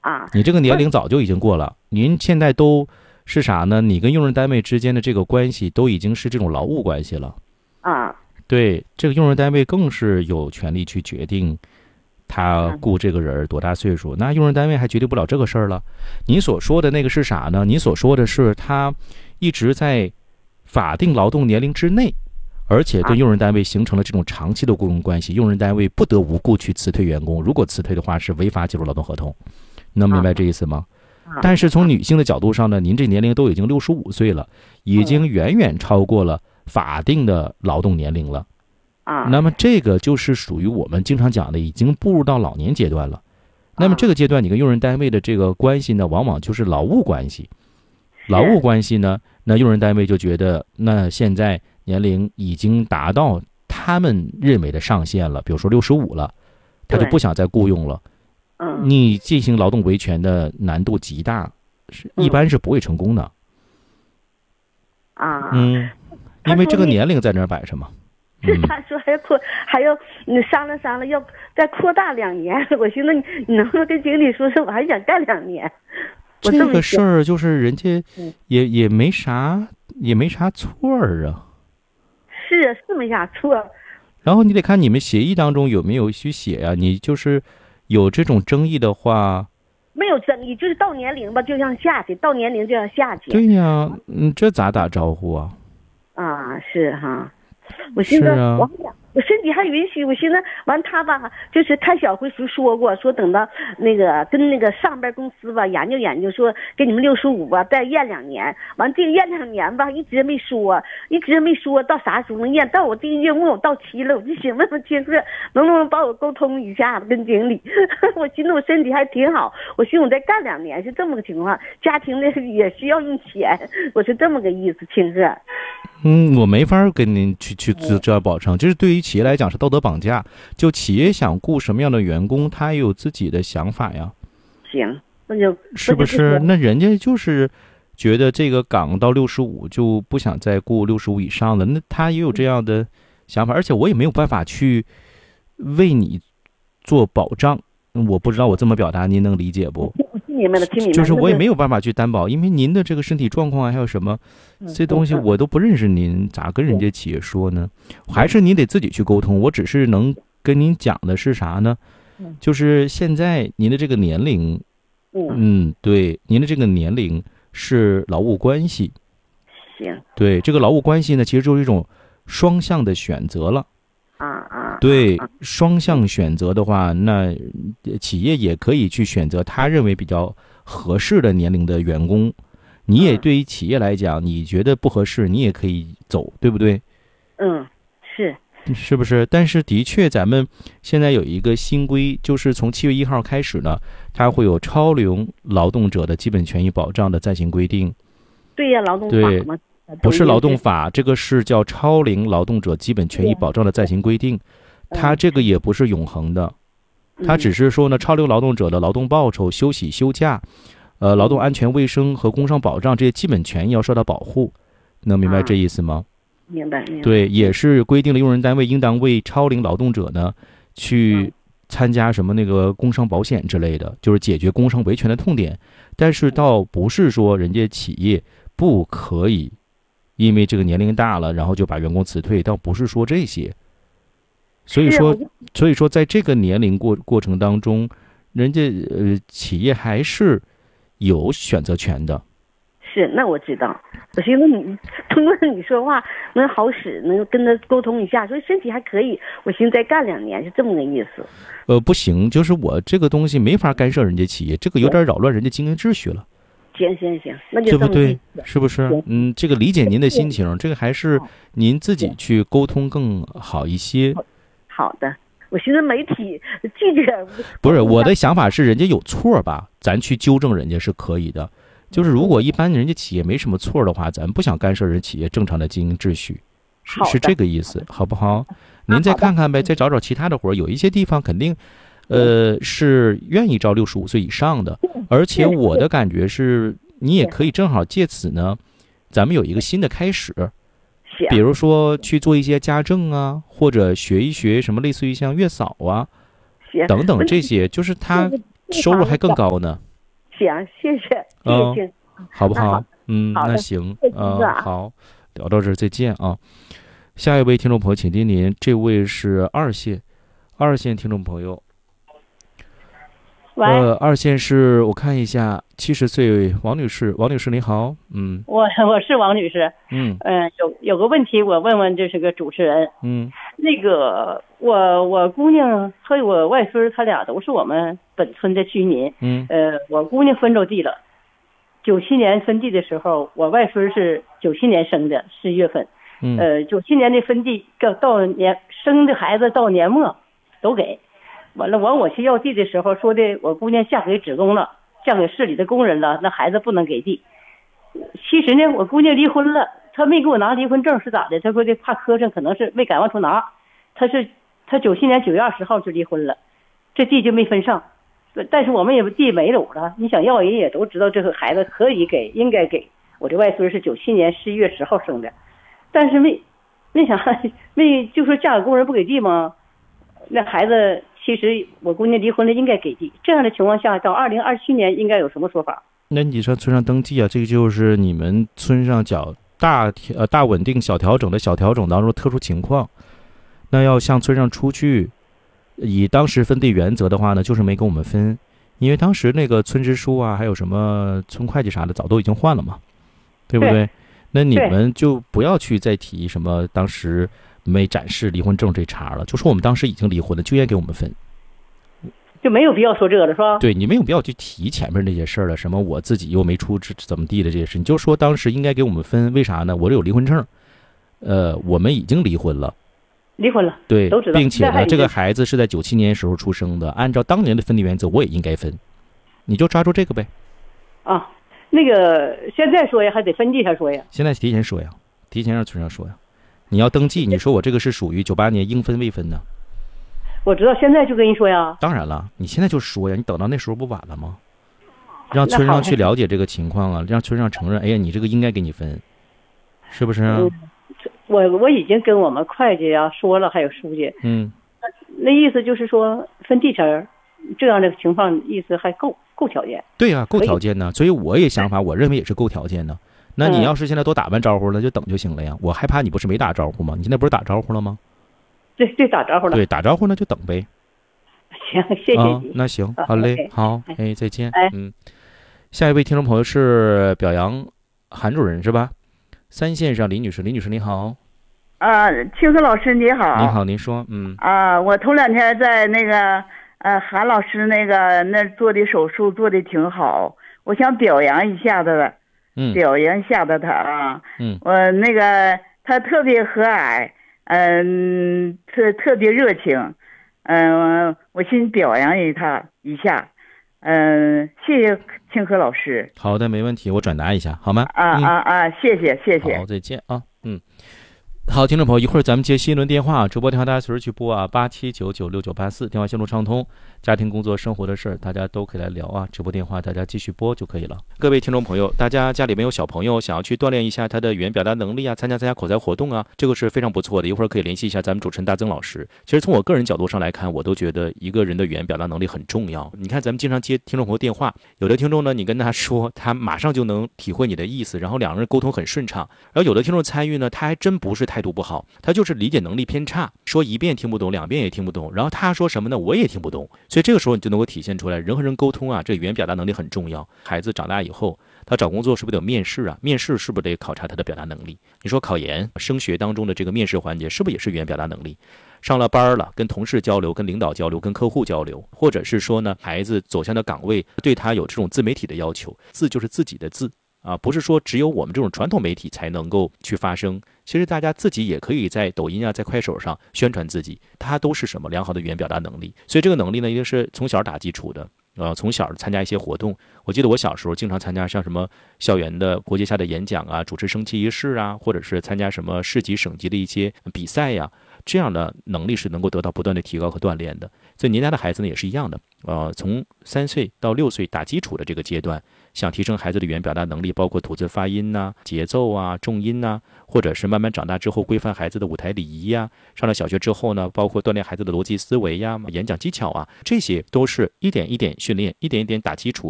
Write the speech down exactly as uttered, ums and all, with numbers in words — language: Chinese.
啊， 你这个年龄早就已经过了。您现在都是啥呢？你跟用人单位之间的这个关系都已经是这种劳务关系了。 啊， 对，这个用人单位更是有权利去决定他雇这个人多大岁数。那用人单位还决定不了这个事儿了。您所说的那个是啥呢？您所说的是他一直在法定劳动年龄之内，而且跟用人单位形成了这种长期的雇佣关系，用人单位不得无故去辞退员工，如果辞退的话是违法解除劳动合同。能明白这意思吗？但是从女性的角度上呢，您这年龄都已经六十五岁了，已经远远超过了法定的劳动年龄了。 啊， 那么这个就是属于我们经常讲的已经步入到老年阶段了。那么这个阶段你跟用人单位的这个关系呢，往往就是劳务关系。劳务关系呢，那用人单位就觉得那现在年龄已经达到他们认为的上限了，比如说六十五了，他就不想再雇佣了。你进行劳动维权的难度极大，是一般是不会成功的。 啊， 嗯，因为这个年龄在那儿摆着嘛。 是他说还要扩，还要你商量商量，要再扩大两年。我寻思你你能不能跟经理说说，我还想干两年。 这个事儿就是人家也也没啥也没啥错儿啊。 是是没啥错。 然后你得看你们协议当中有没有去写呀、啊？你就是有这种争议的话， 没有争议，就是到年龄吧，就让下去，到年龄就要下去。 对呀，嗯，这咋打招呼啊？ 啊，是哈。我寻思， 啊、 我我身体还允许，我寻思完他吧，就是开小会时说过，说等到那个跟那个上边公司吧研究研究，说给你们六十五吧，再验两年。完这个验两年吧，一直没说，一直没说到啥时候能验。到我这个月问我到期了，我就想问问清澈，能不能帮我沟通一下跟经理？我寻思我身体还挺好，我寻思我再干两年是这么个情况，家庭的也需要用钱，我是这么个意思，清澈。 嗯，我没法跟您去去做这样保证，就是对于企业来讲是道德绑架。就企业想雇什么样的员工，他也有自己的想法呀。 行，那就是不是？那人家就是觉得这个岗到六十五就不想再雇六十五以上的，那他也有这样的想法，而且我也没有办法去为你做保障。我不知道我这么表达您能理解不？ 听明白了，听明白了。 就是我也没有办法去担保，因为您的这个身体状况还有什么这东西我都不认识您，咋跟人家企业说呢？还是您得自己去沟通。我只是能跟您讲的是啥呢？就是现在您的这个年龄，嗯，对，您的这个年龄是劳务关系。 行。 对，这个劳务关系呢，其实就是一种双向的选择了。 啊啊， 对，双向选择的话，那企业也可以去选择他认为比较合适的年龄的员工。你也对于企业来讲，你觉得不合适，你也可以走，对不对？ 嗯，是， 是不是？但是的确，咱们现在有一个新规，就是从七月一号开始呢，它会有超龄劳动者的基本权益保障的暂行规定。 对呀，劳动法嘛。 不是劳动法，这个是叫超龄劳动者基本权益保障的暂行规定，它这个也不是永恒的，它只是说呢，超龄劳动者的劳动报酬、休息、休假，呃，劳动安全卫生和工伤保障这些基本权益要受到保护，能明白这意思吗？ 明白，明白。 对，也是规定了用人单位应当为超龄劳动者呢去参加什么那个工伤保险之类的，就是解决工伤维权的痛点，但是倒不是说人家企业不可以因为这个年龄大了，然后就把员工辞退，倒不是说这些。所以说，所以说，在这个年龄过过程当中，人家呃企业还是有选择权的。 是，那我知道。我寻思你通过你说话能好使，能跟他沟通一下，所以身体还可以。我寻思再干两年，是这么个意思。 呃，不行，就是我这个东西没法干涉人家企业，这个有点扰乱人家经营秩序了。 行行行，那就对不对？是不是？嗯，这个理解您的心情，这个还是您自己去沟通更好一些。 好的，我寻思媒体记者不是我的想法是，人家有错吧，咱去纠正人家是可以的。就是如果一般人家企业没什么错的话，咱不想干涉人企业正常的经营秩序，是是这个意思，好不好？您再看看呗，再找找其他的活，有一些地方肯定。呃，是愿意招六十五岁以上的，而且我的感觉是，你也可以正好借此呢，咱们有一个新的开始，比如说去做一些家政啊，或者学一学什么，类似于像月嫂啊，等等这些，就是他收入还更高呢。 行，谢谢，谢哦谢亲， 好不好？ 那好嗯， 好的那行谢谢啊、 哥啊好，聊到这儿再见啊。下一位听众朋友，请听您，这位是二线，二线听众朋友。 喂， 呃，二线是我看一下，七十岁王女士，王女士您好，嗯我我是王女士， 嗯嗯、有有个问题我问问这是个主持人， 嗯那个我我姑娘和我外孙他俩都是我们本村的居民， 嗯呃，我姑娘分着地了，九七年分地的时候，我外孙是九七年生的，十一月份， 嗯呃，九七年的分地到到年生的孩子到年末都给，完了完我去要地的时候说的我姑娘嫁给职工了，嫁给市里的工人了，那孩子不能给地。其实呢，我姑娘离婚了，她没给我拿离婚证是咋的？她说的怕磕碜，可能是没赶往出拿。她是她九七年九月二十号就离婚了，这地就没分上。但是我们也地没有了，你想要人也都知道这个孩子可以给，应该给。我这外孙是九七年十一月十号生的，但是没没啥没就说嫁给工人不给地吗？那孩子其实我姑娘离婚了，应该给地。这样的情况下，到二零二七年应该有什么说法？ 那你上村上登记啊，这个就是你们村上较大调呃大稳定小调整的小调整当中特殊情况，那要向村上出具。以当时分地原则的话呢，就是没跟我们分，因为当时那个村支书啊，还有什么村会计啥的，早都已经换了嘛，对不对？ 对那你们就不要去再提什么当时没展示离婚证这茬了，就说我们当时已经离婚了，就应该给我们分。 就没有必要说这个了，是吧？ 对，你没有必要去提前面那些事儿了，什么我自己又没出怎么地的这些事，你就说当时应该给我们分，为啥呢？我这有离婚证，呃，我们已经离婚了。 离婚了， 对， 都知道。 并且呢，这个孩孩子是在九七年时候出生的，按照当年的分地原则，我也应该分，你就抓住这个呗。 啊，那个现在说呀，还得分地下说呀。 现在提前说呀，提前让村上说呀。你要登记，你说我这个是属于九八年应分未分呢？ 我知道，现在就跟人说呀。 当然了，你现在就说呀，你等到那时候不晚了吗？让村上去了解这个情况啊，让村上承认，哎呀，你这个应该给你分，是不是啊？ 嗯我我已经跟我们会计啊说了，还有书记， 嗯， 那意思就是说分地层这样的情况，意思还够够条件。 对呀、啊，够条件呢。所以我也想法，我认为也是够条件呢。那你要是现在都打完招呼了，就等就行了呀。我害怕你不是没打招呼吗？你现在不是打招呼了吗？ 对对，打招呼了。 对，打招呼呢就等呗。 行，谢谢啊你。 那行， 啊好嘞， OK 好，哎，再见。 哎嗯，下一位听众朋友是表扬韩主任是吧？三线上李女士，李女士你好。 啊，青河老师你好。 你好，您说，嗯。 啊，我头两天在那个呃韩老师那个那做的手术做的挺好，我想表扬一下他， 嗯， 表扬一下他他啊， 嗯， 我那个他特别和蔼，嗯、特特别热情，嗯、我先表扬一他一下，嗯、谢谢青河老师。 好的，没问题，我转达一下，好吗？ 啊嗯、 啊啊，谢谢谢谢。 好，再见啊，嗯。好，听众朋友，一会儿咱们接新一轮电话，直播电话大家随时去拨啊，八七九九六九八四，电话线路畅通，家庭、工作、生活的事儿，大家都可以来聊啊。直播电话大家继续拨就可以了。各位听众朋友，大家家里面有小朋友，想要去锻炼一下他的语言表达能力啊，参加参加口才活动啊，这个是非常不错的。一会儿可以联系一下咱们主持人大曾老师。其实从我个人角度上来看，我都觉得一个人的语言表达能力很重要。你看，咱们经常接听众朋友电话，有的听众呢，你跟他说，他马上就能体会你的意思，然后两个人沟通很顺畅。然后有的听众参与呢，他还真不是态度不好，他就就是理解能力偏差，说一遍听不懂，两遍也听不懂，然后他说什么呢，我也听不懂，所以这个时候你就能够体现出来，人和人沟通啊，这语言表达能力很重要。孩子长大以后，他找工作是不是得有面试啊？面试是不是得考察他的表达能力？你说考研、升学当中的这个面试环节，是不是也是语言表达能力？上了班了，跟同事交流、跟领导交流、跟客户交流，或者是说呢，孩子走向的岗位对他有这种自媒体的要求，字就是自己的字。啊，不是说只有我们这种传统媒体才能够去发声，其实大家自己也可以在抖音啊，在快手上宣传自己，它都是什么良好的语言表达能力。所以这个能力呢，一定是从小打基础的。呃，从小参加一些活动，我记得我小时候经常参加像什么校园的国际下的演讲啊，主持升旗仪式啊，或者是参加什么市级、省级的一些比赛呀、啊，这样的能力是能够得到不断的提高和锻炼的。所以您家的孩子呢也是一样的，呃，从三岁到六岁打基础的这个阶段，想提升孩子的语言表达能力，包括吐字发音呐、啊、节奏啊、重音呐、啊，或者是慢慢长大之后规范孩子的舞台礼仪呀、啊，上了小学之后呢，包括锻炼孩子的逻辑思维呀、演讲技巧啊，这些都是一点一点训练，一点一点打基础。